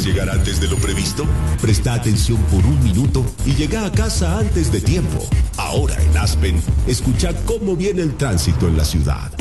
¿Quieres llegar antes de lo previsto? Presta atención por un minuto y llega a casa antes de tiempo. Ahora en Aspen, escucha cómo viene el tránsito en la ciudad.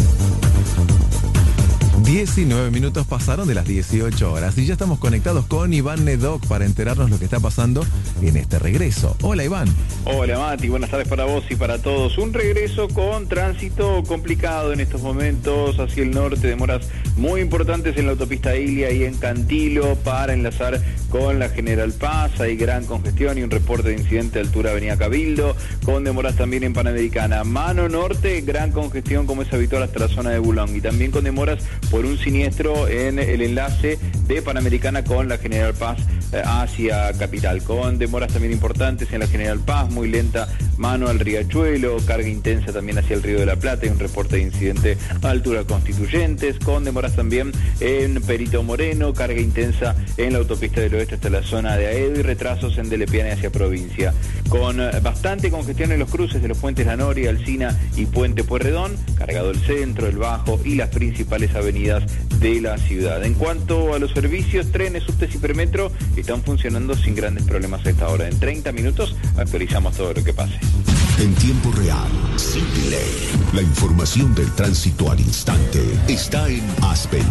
19 minutos pasaron de las 18 horas y ya estamos conectados con Iván Nedoc para enterarnos lo que está pasando en este regreso. Hola, Iván. Hola, Mati, buenas tardes para vos y para todos. Un regreso con tránsito complicado en estos momentos hacia el norte, demoras muy importantes en la autopista Ilia y en Cantilo para enlazar con la General Paz. Hay gran congestión y un reporte de incidente a altura Avenida Cabildo, con demoras también en Panamericana. Mano norte, gran congestión como es habitual hasta la zona de Boulogne, y también con demoras por un siniestro en el enlace de Panamericana con la General Paz hacia Capital, con demoras también importantes en la General Paz, muy lenta mano al Riachuelo, carga intensa también hacia el Río de la Plata y un reporte de incidente a altura Constituyentes, con demoras también en Perito Moreno, carga intensa en la autopista del oeste hasta la zona de Aedo y retrasos en Delepiane hacia provincia, con bastante congestión en los cruces de los puentes La Noria, Alsina y Puente Pueyrredón, cargado el centro, el bajo y las principales avenidas de la ciudad. En cuanto a los servicios, trenes, subtes y permetro están funcionando sin grandes problemas a esta hora. En 30 minutos actualizamos todo lo que pase. En tiempo real, sin delay, la información del tránsito al instante está en Aspen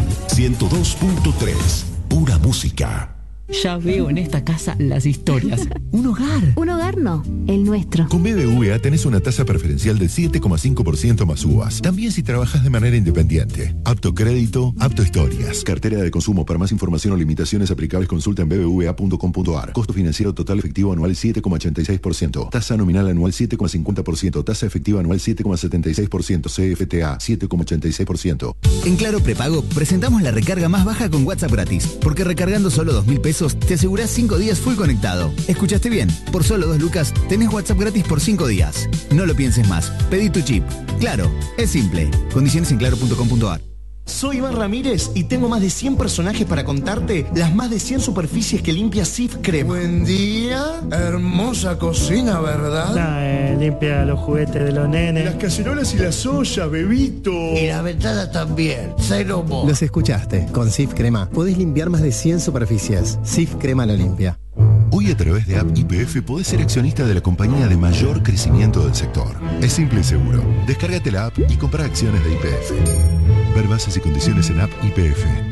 102.3, pura música. Ya veo en esta casa las historias. Un hogar. Un hogar no, el nuestro. Con BBVA tenés una tasa preferencial del 7,5% más uvas. También si trabajas de manera independiente. Apto crédito, apto historias. Cartera de consumo. Para más información o limitaciones aplicables consulta en bbva.com.ar. Costo financiero total efectivo anual 7,86%. Tasa nominal anual 7,50%. Tasa efectiva anual 7,76%. CFTA 7,86%. En Claro Prepago presentamos la recarga más baja con WhatsApp gratis. Porque recargando solo 2.000 pesos te asegurás 5 días full conectado. ¿Escuchaste bien? Por solo 2 lucas tenés WhatsApp gratis por 5 días. No lo pienses más. Pedí tu chip. Claro, es simple. Condiciones en claro.com.ar. Soy Iván Ramírez y tengo más de 100 personajes para contarte las más de 100 superficies que limpia Cif Crema. Buen día, hermosa cocina, ¿verdad? Limpia los juguetes de los nenes. Las cacerolas y las ollas, bebito. Y la ventana también, cero mo. Los escuchaste, con Cif Crema podés limpiar más de 100 superficies. Cif Crema lo limpia. Hoy a través de App YPF podés ser accionista de la compañía de mayor crecimiento del sector. Es simple y seguro. Descárgate la app y comprá acciones de YPF. Ver bases y condiciones en App YPF.